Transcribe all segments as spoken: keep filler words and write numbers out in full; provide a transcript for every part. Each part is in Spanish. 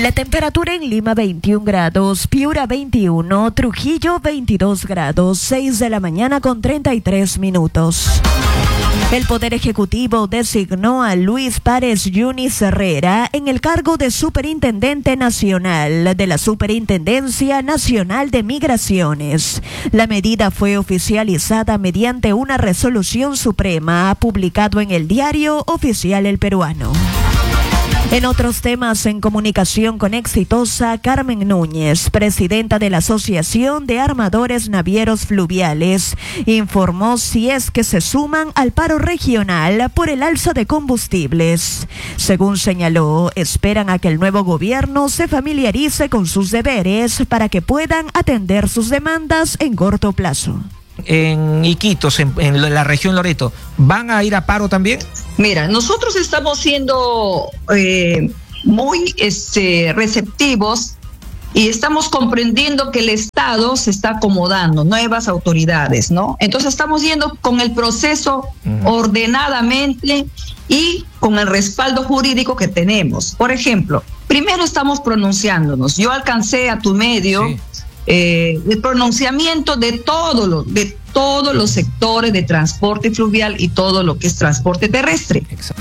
La temperatura en Lima veintiún grados, Piura veintiuno, Trujillo veintidós grados, seis de la mañana con treinta y tres minutos. El Poder Ejecutivo designó a Luis Párez Yunis Herrera en el cargo de Superintendente Nacional de la Superintendencia Nacional de Migraciones. La medida fue oficializada mediante una resolución suprema publicado en el Diario Oficial El Peruano. En otros temas, en comunicación con Exitosa, Carmen Núñez, presidenta de la Asociación de Armadores Navieros Fluviales, informó si es que se suman al paro regional por el alza de combustibles. Según señaló, esperan a que el nuevo gobierno se familiarice con sus deberes para que puedan atender sus demandas en corto plazo. En Iquitos, en, en la región Loreto, ¿van a ir a paro también? Mira, nosotros estamos siendo eh, muy este, receptivos y estamos comprendiendo que el Estado se está acomodando, nuevas autoridades, ¿no? Entonces estamos yendo con el proceso uh-huh. ordenadamente y con el respaldo jurídico que tenemos. Por ejemplo, primero estamos pronunciándonos. Yo alcancé a tu medio... Sí. Eh, el pronunciamiento de todos los de todos los sectores de transporte fluvial y todo lo que es transporte terrestre. Exacto.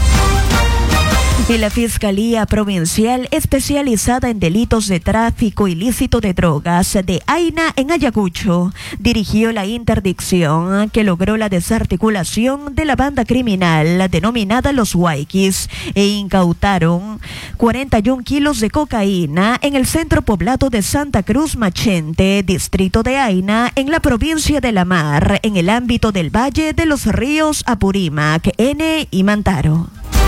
Y la Fiscalía Provincial especializada en delitos de tráfico ilícito de drogas de Aina en Ayacucho dirigió la interdicción que logró la desarticulación de la banda criminal denominada Los Huayquis e incautaron cuarenta y un kilos de cocaína en el centro poblado de Santa Cruz Machente, distrito de Aina, en la provincia de La Mar, en el ámbito del Valle de los Ríos Apurímac, N y Mantaro.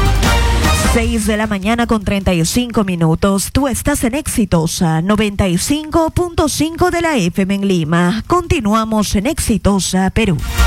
seis de la mañana con treinta y cinco minutos. Tú estás en Exitosa noventa y cinco punto cinco de la F M en Lima. Continuamos en Exitosa, Perú.